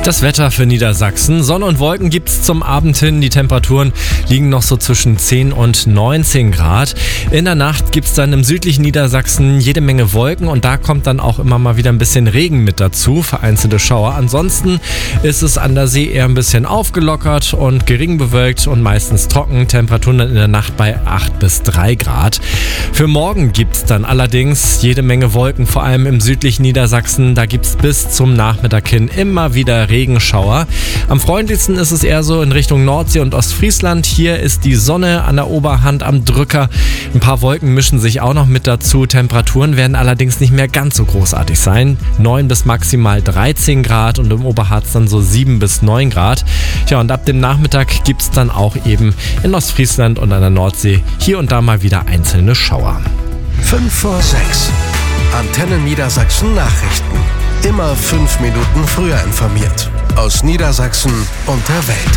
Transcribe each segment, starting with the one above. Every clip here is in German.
Das Wetter für Niedersachsen. Sonne und Wolken gibt es zum Abend hin. Die Temperaturen liegen noch so zwischen 10 und 19 Grad. In der Nacht gibt es dann im südlichen Niedersachsen jede Menge Wolken und da kommt dann auch immer mal wieder ein bisschen Regen mit dazu, vereinzelte Schauer. Ansonsten ist es an der See eher ein bisschen aufgelockert und gering bewölkt und meistens trocken. Temperaturen dann in der Nacht bei 8 bis 3 Grad. Für morgen gibt es dann allerdings jede Menge Wolken, vor allem im südlichen Niedersachsen. Da gibt es bis zum Nachmittag hin immer wieder Regenschauer. Am freundlichsten ist es eher so in Richtung Nordsee und Ostfriesland. Hier ist die Sonne an der Oberhand am Drücker. Ein paar Wolken mischen sich auch noch mit dazu. Temperaturen werden allerdings nicht mehr ganz so großartig sein. 9 bis maximal 13 Grad und im Oberharz dann so 7 bis 9 Grad. Ja, und ab dem Nachmittag gibt es dann auch eben in Ostfriesland und an der Nordsee hier und da mal wieder einzelne Schauer. 5 vor 6. Antenne Niedersachsen Nachrichten. Immer 5 Minuten früher informiert. Aus Niedersachsen und der Welt.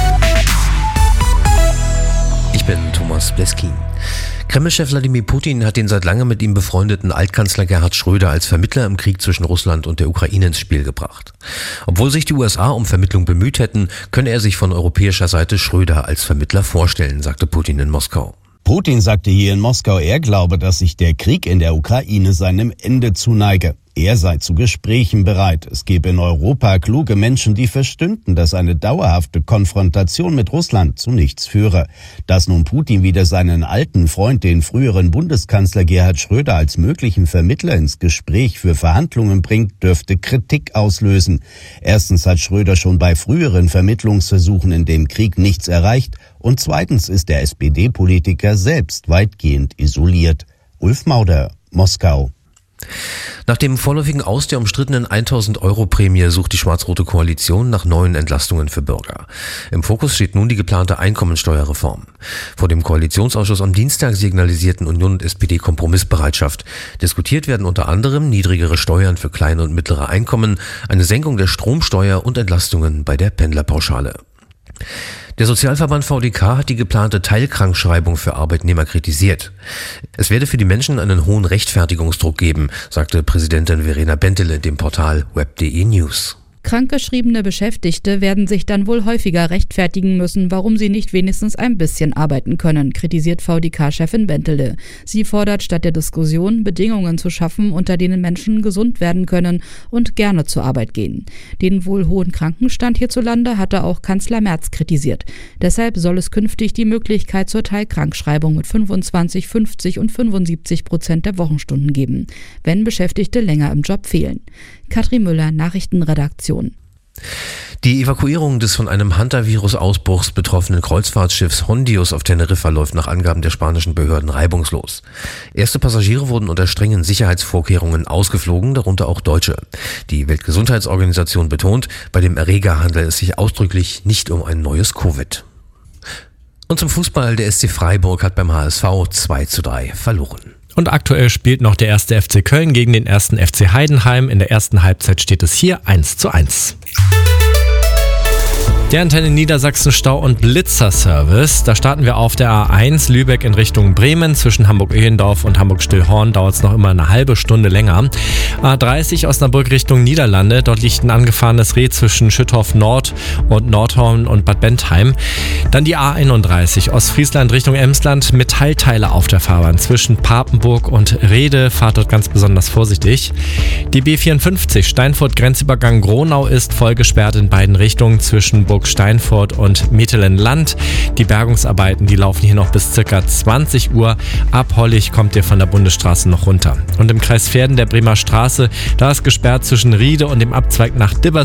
Ich bin Thomas Bleskin. Kreml-Chef Wladimir Putin hat den seit langem mit ihm befreundeten Altkanzler Gerhard Schröder als Vermittler im Krieg zwischen Russland und der Ukraine ins Spiel gebracht. Obwohl sich die USA um Vermittlung bemüht hätten, könne er sich von europäischer Seite Schröder als Vermittler vorstellen, sagte Putin in Moskau. Putin sagte hier in Moskau, er glaube, dass sich der Krieg in der Ukraine seinem Ende zuneige. Er sei zu Gesprächen bereit. Es gebe in Europa kluge Menschen, die verstünden, dass eine dauerhafte Konfrontation mit Russland zu nichts führe. Dass nun Putin wieder seinen alten Freund, den früheren Bundeskanzler Gerhard Schröder, als möglichen Vermittler ins Gespräch für Verhandlungen bringt, dürfte Kritik auslösen. Erstens hat Schröder schon bei früheren Vermittlungsversuchen in dem Krieg nichts erreicht und zweitens ist der SPD-Politiker selbst weitgehend isoliert. Ulf Mauder, Moskau. Nach dem vorläufigen Aus der umstrittenen 1.000-Euro-Prämie sucht die schwarz-rote Koalition nach neuen Entlastungen für Bürger. Im Fokus steht nun die geplante Einkommensteuerreform. Vor dem Koalitionsausschuss am Dienstag signalisierten Union und SPD Kompromissbereitschaft. Diskutiert werden unter anderem niedrigere Steuern für kleine und mittlere Einkommen, eine Senkung der Stromsteuer und Entlastungen bei der Pendlerpauschale. Der Sozialverband VDK hat die geplante Teilkrankschreibung für Arbeitnehmer kritisiert. Es werde für die Menschen einen hohen Rechtfertigungsdruck geben, sagte Präsidentin Verena Bentele dem Portal web.de News. Krankgeschriebene Beschäftigte werden sich dann wohl häufiger rechtfertigen müssen, warum sie nicht wenigstens ein bisschen arbeiten können, kritisiert VDK-Chefin Bentele. Sie fordert statt der Diskussion, Bedingungen zu schaffen, unter denen Menschen gesund werden können und gerne zur Arbeit gehen. Den wohl hohen Krankenstand hierzulande hatte auch Kanzler Merz kritisiert. Deshalb soll es künftig die Möglichkeit zur Teilkrankschreibung mit 25, 50 und 75% der Wochenstunden geben, wenn Beschäftigte länger im Job fehlen. Katrin Müller, Nachrichtenredaktion. Die Evakuierung des von einem Hunter-Virus-Ausbruchs betroffenen Kreuzfahrtschiffs Hondius auf Teneriffa läuft nach Angaben der spanischen Behörden reibungslos. Erste Passagiere wurden unter strengen Sicherheitsvorkehrungen ausgeflogen, darunter auch Deutsche. Die Weltgesundheitsorganisation betont, bei dem Erreger handelt es sich ausdrücklich nicht um ein neues Covid. Und zum Fußball, der SC Freiburg hat beim HSV 2:3 verloren. Und aktuell spielt noch der 1. FC Köln gegen den 1. FC Heidenheim. In der ersten Halbzeit steht es hier 1:1. Der Antenne Niedersachsen Stau- und Blitzerservice. Da starten wir auf der A1 Lübeck in Richtung Bremen. Zwischen Hamburg-Öhendorf und Hamburg-Stillhorn dauert es noch immer eine halbe Stunde länger. A30 Osnabrück Richtung Niederlande. Dort liegt ein angefahrenes Reh zwischen Schüttorf Nord und Nordhorn und Bad Bentheim. Dann die A31 Ostfriesland Richtung Emsland. Metallteile auf der Fahrbahn zwischen Papenburg und Rede. Fahrt dort ganz besonders vorsichtig. Die B54 Steinfurt Grenzübergang Gronau ist voll gesperrt in beiden Richtungen zwischen Steinfurt und Metelen-Land. Die Bergungsarbeiten, die laufen hier noch bis ca. 20 Uhr. Ab Hollig kommt ihr von der Bundesstraße noch runter. Und im Kreis Verden der Bremer Straße, da ist gesperrt zwischen Riede und dem Abzweig nach Dibber.